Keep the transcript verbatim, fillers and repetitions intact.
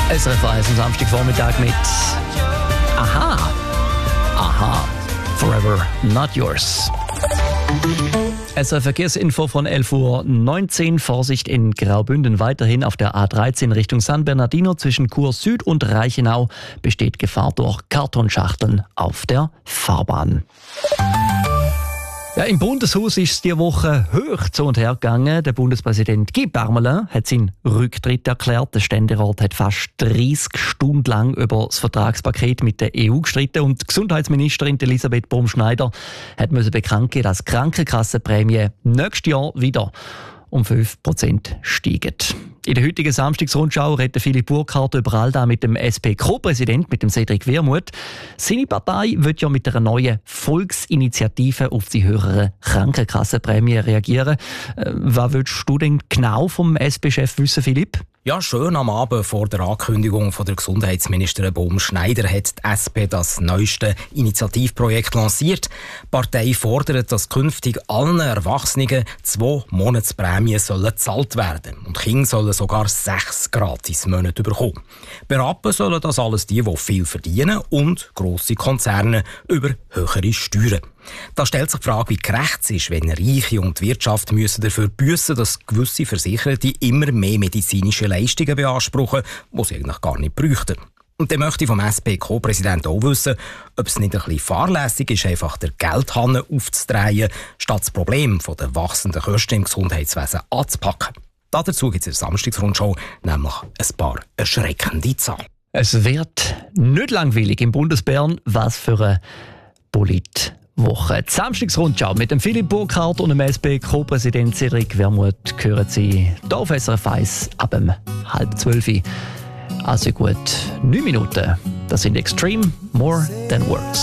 S R F eins am Samstagvormittag mit Aha, Aha, Forever Not Yours. S R F Verkehrsinfo von elf Uhr neunzehn. Vorsicht in Graubünden. Weiterhin auf der A dreizehn Richtung San Bernardino zwischen Chur Süd und Reichenau besteht Gefahr durch Kartonschachteln auf der Fahrbahn. Ja, im Bundeshaus ist es diese Woche hoch zu und her gegangen. Der Bundespräsident Guy Parmelin hat seinen Rücktritt erklärt. Der Ständerat hat fast dreißig Stunden lang über das Vertragspaket mit der E U gestritten und die Gesundheitsministerin Elisabeth Baumschneider hat müssen bekannt geben, dass die Krankenkassenprämie nächstes Jahr wieder um fünf Prozent steigen. In der heutigen Samstagsrundschau redet Philipp Burkhardt über all das mit dem S P-Co-Präsident, mit dem Cedric Wermuth. Seine Partei wird ja mit einer neuen Volksinitiative auf die höhere Krankenkassenprämie reagieren. Äh, was willst du denn genau vom S P-Chef wissen, Philipp? Ja, schön am Abend vor der Ankündigung von der Gesundheitsministerin Baumschneider hat die S P das neueste Initiativprojekt lanciert. Die Partei fordert, dass künftig allen Erwachsenen zwei Monatsprämien sollen gezahlt werden. Und Kinder sollen sogar sechs Gratis-Monate bekommen. Berappen sollen das alles die, die viel verdienen und grosse Konzerne über höhere Steuern. Da stellt sich die Frage, wie gerecht es ist, wenn Reiche und die Wirtschaft müssen dafür büssen, dass gewisse Versicherte immer mehr medizinische Leistungen beanspruchen, die sie eigentlich gar nicht bräuchten. Und dann möchte ich vom S P-Co-Präsident auch wissen, ob es nicht ein bisschen fahrlässig ist, einfach der Geldhahn aufzudrehen, statt das Problem der wachsenden Kosten im Gesundheitswesen anzupacken. Dazu gibt es in der Samstagsrundschau nämlich ein paar erschreckende Zahlen. Es wird nicht langweilig im Bundesbern. Was für eine Polit- Woche. Die Samstagsrundschau mit dem Philipp Burkhardt und dem S P-Co-Präsident Cedric Wermuth hören Sie hier auf S R F eins ab um halb zwölf. Also gut neun Minuten. Das sind Extreme More Than Words.